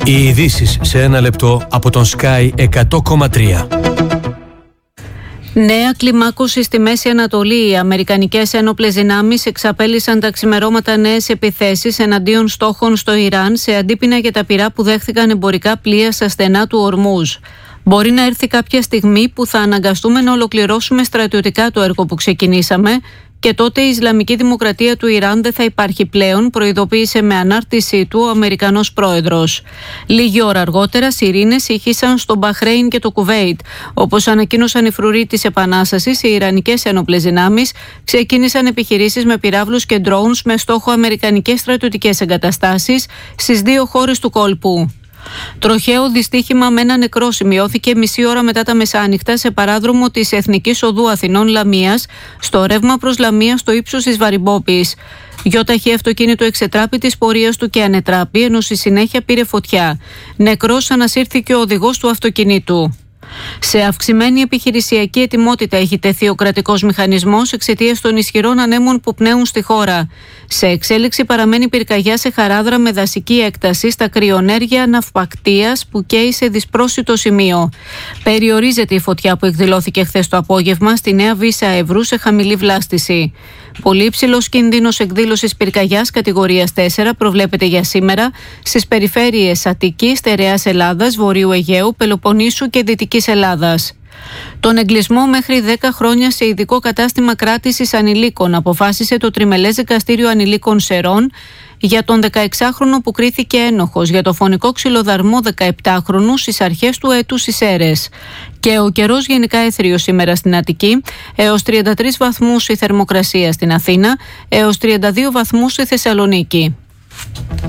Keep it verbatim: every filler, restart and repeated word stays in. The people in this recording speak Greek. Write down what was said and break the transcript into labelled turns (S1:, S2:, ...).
S1: Οι ειδήσεις σε ένα λεπτό από τον Sky εκατό κόμμα τρία.
S2: Νέα κλιμάκωση στη Μέση Ανατολή. Οι αμερικανικές ένοπλες δυνάμεις εξαπέλυσαν τα ξημερώματα νέες επιθέσεις εναντίον στόχων στο Ιράν σε αντίπεινα για τα πυρά που δέχθηκαν εμπορικά πλοία στα στενά του Ορμούζ. Μπορεί να έρθει κάποια στιγμή που θα αναγκαστούμε να ολοκληρώσουμε στρατιωτικά το έργο που ξεκινήσαμε και τότε η Ισλαμική Δημοκρατία του Ιράν δεν θα υπάρχει πλέον, προειδοποίησε με ανάρτησή του ο Αμερικανός πρόεδρος. Λίγη ώρα αργότερα, σιρήνες ηχήσαν στο Μπαχρέιν και το Κουβέιτ. Όπως ανακοίνωσαν οι φρουροί της Επανάστασης, οι Ιρανικές ένοπλες δυνάμεις ξεκίνησαν επιχειρήσεις με πυράβλους και drones με στόχο αμερικανικές στρατιωτικές εγκαταστάσεις στις δύο χώρες του κόλπου. Τροχαίο δυστύχημα με ένα νεκρό σημειώθηκε μισή ώρα μετά τα μεσάνυχτα σε παράδρομο της Εθνικής Οδού Αθηνών Λαμίας, στο ρεύμα προς Λαμία στο ύψος της Βαρυμπόπης. Γιοταχή αυτοκίνητο εξετράπη της πορείας του και ανετράπη, ενώ στη συνέχεια πήρε φωτιά. Νεκρός ανασύρθηκε ο οδηγός του αυτοκινήτου. Σε αυξημένη επιχειρησιακή ετοιμότητα έχει τεθεί ο κρατικός μηχανισμός εξαιτίας των ισχυρών ανέμων που πνέουν στη χώρα. Σε εξέλιξη παραμένει πυρκαγιά σε Χαράδρα με δασική έκταση στα κρυονέργεια ναυπακτίας που καίει σε δυσπρόσιτο σημείο. Περιορίζεται η φωτιά που εκδηλώθηκε χθες το απόγευμα στη Νέα Βύσσα Εύρου σε χαμηλή βλάστηση. Πολύ υψηλός κίνδυνος εκδήλωσης πυρκαγιάς κατηγορίας τέσσερα προβλέπεται για σήμερα στις περιφέρειες Αττικής, Στερεάς Ελλάδας, Βορείου Αιγαίου, Πελοποννήσου και Δυτικής Ελλάδας. Τον εγκλισμό μέχρι δέκα χρόνια σε ειδικό κατάστημα κράτησης ανηλίκων αποφάσισε το Τριμελές Δικαστήριο Ανηλίκων Σερών για τον δεκαεξάχρονο που κρίθηκε ένοχος για το φωνικό ξυλοδαρμό δεκαεπτάχρονου στις αρχές του έτους στις Σέρρες. Και ο καιρός γενικά έθριος σήμερα στην Αττική, έως τριάντα τρεις βαθμούς η θερμοκρασία στην Αθήνα, έως τριάντα δύο βαθμούς στη Θεσσαλονίκη.